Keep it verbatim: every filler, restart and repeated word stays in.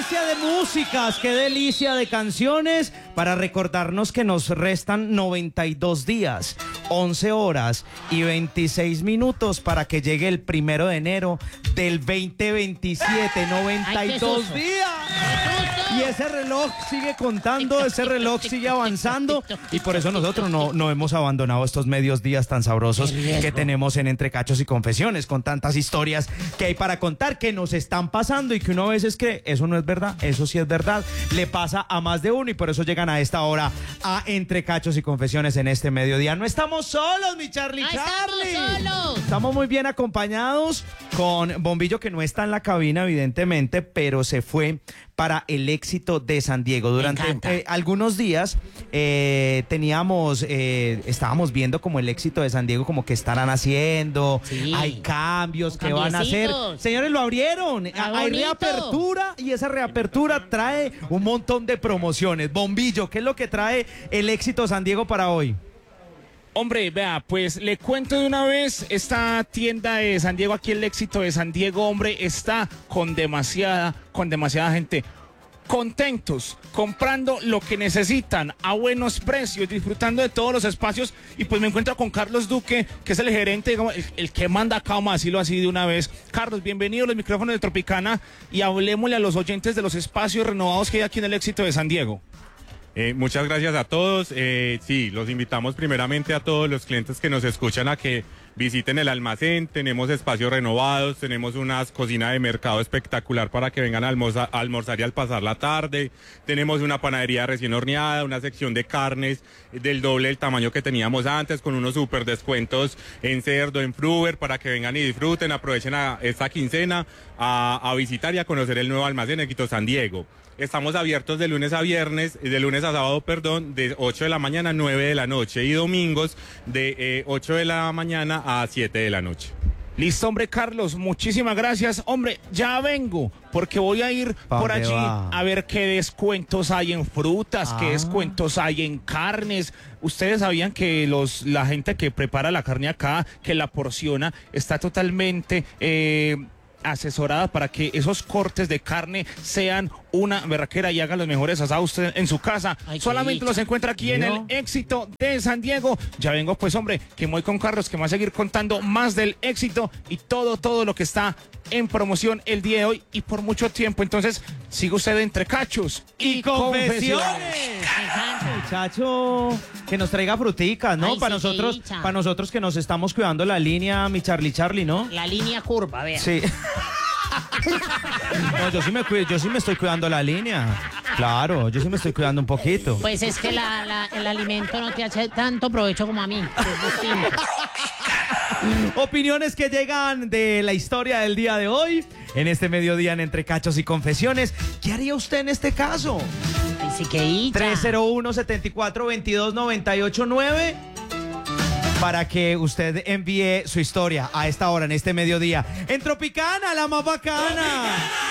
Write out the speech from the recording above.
delicia de músicas, qué delicia de canciones para recordarnos que nos restan noventa y dos días, once horas y veintiséis minutos para que llegue el primero de enero del veinte veintisiete. noventa y dos días. Y ese reloj sigue contando, ese reloj sigue avanzando y por eso nosotros no, no hemos abandonado estos medios días tan sabrosos que tenemos en Entre Cachos y Confesiones, con tantas historias que hay para contar, que nos están pasando y que uno a veces cree, eso no es verdad, eso sí es verdad, le pasa a más de uno y por eso llegan a esta hora a Entre Cachos y Confesiones en este mediodía. No estamos solos, mi Charlie, no Charlie. Estamos solos. Estamos muy bien acompañados con Bombillo, que no está en la cabina evidentemente, pero se fue para el éxito de San Diego. Durante eh, algunos días eh, teníamos, eh, estábamos viendo como el éxito de San Diego, como que estarán haciendo, sí. Hay cambios que van a hacer. Señores, lo abrieron, ah, hay bonito. reapertura y esa reapertura trae un montón de promociones. Bombillo, ¿qué es lo que trae el éxito San Diego para hoy? Hombre, vea, pues le cuento de una vez, esta tienda de San Diego, aquí el éxito de San Diego, hombre, está con demasiada, con demasiada gente. Contentos, comprando lo que necesitan a buenos precios, disfrutando de todos los espacios. Y pues me encuentro con Carlos Duque, que es el gerente, digamos, el, el que manda acá, vamos a decirlo así de una vez. Carlos, bienvenido a los micrófonos de Tropicana y hablemosle a los oyentes de los espacios renovados que hay aquí en el éxito de San Diego. Eh, muchas gracias a todos. Eh, sí, los invitamos primeramente a todos los clientes que nos escuchan a que visiten el almacén. Tenemos espacios renovados, tenemos una cocina de mercado espectacular para que vengan a, almorza, a almorzar y al pasar la tarde. Tenemos una panadería recién horneada, una sección de carnes del doble del tamaño que teníamos antes, con unos super descuentos en cerdo, en fruver, para que vengan y disfruten, aprovechen a esta quincena a, a visitar y a conocer el nuevo almacén Éxito San Diego. Estamos abiertos de lunes a viernes, de lunes a sábado, perdón, de ocho de la mañana a nueve de la noche y domingos de eh, ocho de la mañana a siete de la noche. Listo, hombre, Carlos, muchísimas gracias. Hombre, ya vengo, porque voy a ir por allí va? a ver qué descuentos hay en frutas, ah. qué descuentos hay en carnes. Ustedes sabían que los la gente que prepara la carne acá, que la porciona, está totalmente... Eh, asesorada para que esos cortes de carne sean una berraquera y hagan los mejores asados usted en su casa. Ay, solamente los encuentra aquí en el éxito de San Diego. Ya vengo pues, hombre, que voy con Carlos, que me va a seguir contando más del éxito y todo, todo lo que está en promoción el día de hoy y por mucho tiempo. Entonces, sigue usted Entre Cachos y, y Confesiones. Muchacho, que nos traiga fruticas, ¿no? Ay, para sí, nosotros, sí, para nosotros que nos estamos cuidando la línea, mi Charlie Charlie, ¿no? La línea curva, vea. Sí. No, yo sí me cuido, yo sí me estoy cuidando la línea. Claro, yo sí me estoy cuidando un poquito. Pues es que la, la, el alimento no te hace tanto provecho como a mí. Opiniones que llegan de la historia del día de hoy, en este mediodía en Entre Cachos y Confesiones. ¿Qué haría usted en este caso? Sí, que tres cero uno, siete cuatro, dos dos, nueve ocho nueve para que usted envíe su historia a esta hora, en este mediodía. En Tropicana, la más bacana. ¡Tropicana!